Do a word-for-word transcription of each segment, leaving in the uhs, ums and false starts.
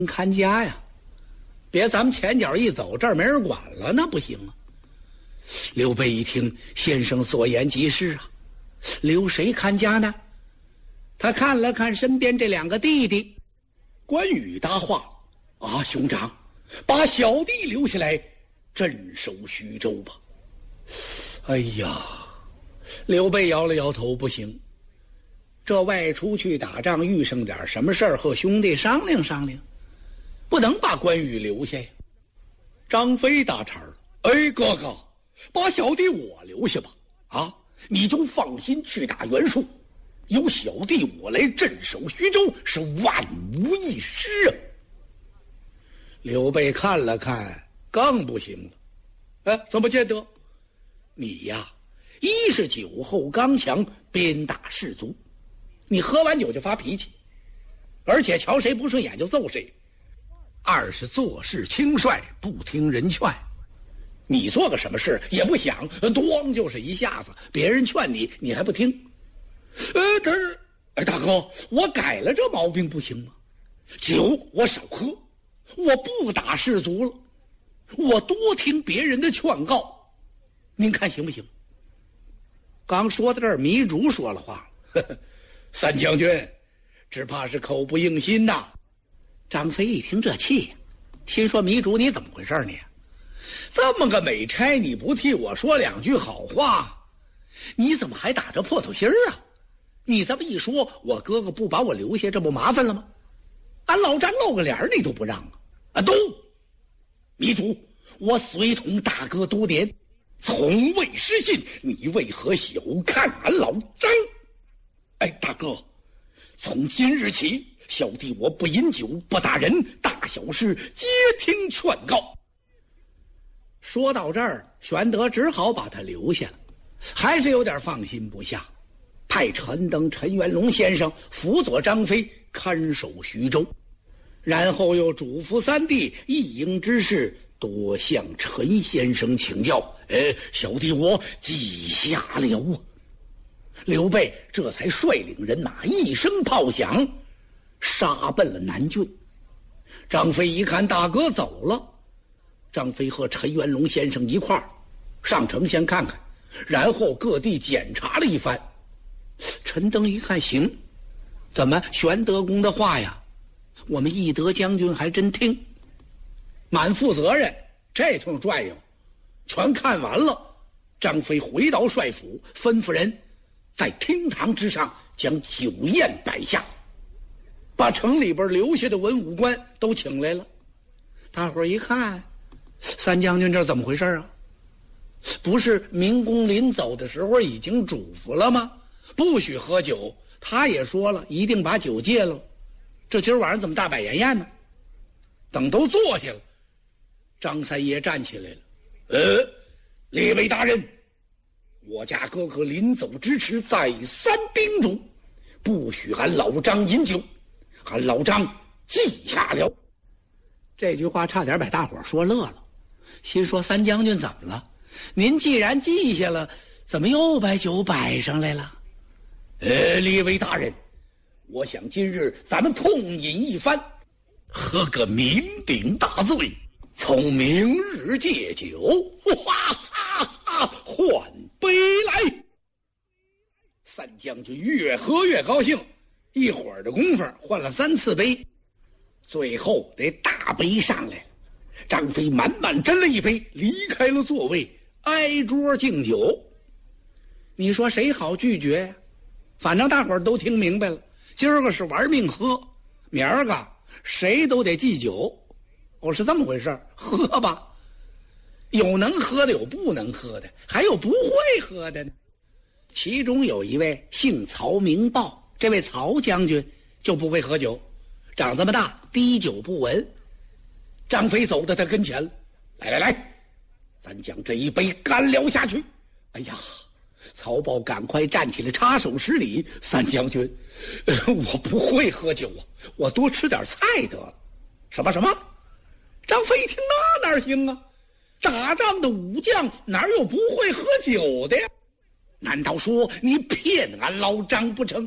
看家呀，别咱们前脚一走，这儿没人管了，那不行啊。刘备一听先生所言极是啊，留谁看家呢？他看了看身边这两个弟弟，关羽搭话：“啊，兄长，把小弟留下来镇守徐州吧。”哎呀，刘备摇了摇头，不行，这外出去打仗遇上点什么事儿，和兄弟商量商量，不能把关羽留下呀。张飞搭茬了：“哎，哥哥，把小弟我留下吧，啊，你就放心去打袁术，有小弟我来镇守徐州，是万无一失啊。”刘备看了看，更不行了。哎，怎么见得？你呀，一是酒后刚强，鞭打士卒，你喝完酒就发脾气，而且瞧谁不顺眼就揍谁；二是做事轻率，不听人劝，你做个什么事也不想，咣就是一下子，别人劝你，你还不听。呃，他是，哎，大哥，我改了这毛病不行吗？酒我少喝，我不打士卒了，我多听别人的劝告，您看行不行？刚说到这儿，糜竺说了话：“呵呵，三将军，只怕是口不应心呐。”张飞一听这气，心说：“糜竺，你怎么回事你？这么个美差，你不替我说两句好话，你怎么还打着破头心儿啊？你这么一说，我哥哥不把我留下，这不麻烦了吗？俺老张露个脸你都不让啊！啊，都，糜竺，我随同大哥多年，从未失信，你为何小看俺老张？哎，大哥，从今日起，小弟我不饮酒，不打人，大小事皆听劝告。”说到这儿，玄德只好把他留下了，还是有点放心不下，派陈登、陈元龙先生辅佐张飞看守徐州，然后又嘱咐三弟一营之事多向陈先生请教。呃，小弟我记下了啊。刘备这才率领人马一声炮响，杀奔了南郡。张飞一看大哥走了，张飞和陈元龙先生一块儿上城先看看，然后各地检查了一番。陈登一看行，怎么玄德公的话呀，我们义德将军还真听，满负责任。这通转悠全看完了，张飞回到帅府，吩咐人在厅堂之上将酒宴摆下，把城里边留下的文武官都请来了。大伙儿一看，三将军这怎么回事啊？不是明公临走的时候已经嘱咐了吗？不许喝酒，他也说了一定把酒戒了，这今儿晚上怎么大摆筵宴呢？等都坐下了，张三爷站起来了：“呃，列位大人，我家哥哥临走之时再三叮嘱，不许俺老张饮酒，俺老张记下了。”这句话差点把大伙儿说乐了，心说三将军怎么了？您既然记下了，怎么又把酒摆上来了？呃，列位大人，我想今日咱们痛饮一番，喝个酩酊大醉，从明日戒酒，哈哈哈，换杯来。三将军越喝越高兴，一会儿的功夫换了三次杯，最后得大杯上来了。张飞满满斟了一杯，离开了座位，挨桌敬酒。你说谁好拒绝呀？反正大伙儿都听明白了，今儿个是玩命喝，明儿个谁都得祭酒。哦，是这么回事，喝吧。有能喝的，有不能喝的，还有不会喝的呢。其中有一位姓曹名豹，这位曹将军就不会喝酒，长这么大滴酒不闻。张飞走到他跟前了：“来来来，咱将这一杯干了下去。”哎呀，曹豹赶快站起来插手施礼：“三将军，呃，我不会喝酒啊，我多吃点菜得了。”什么什么？张飞一听，那哪行啊？打仗的武将哪有不会喝酒的呀？难道说你骗俺老张不成？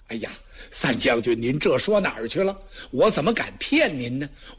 哎呀，三将军，您这说哪儿去了？我怎么敢骗您呢？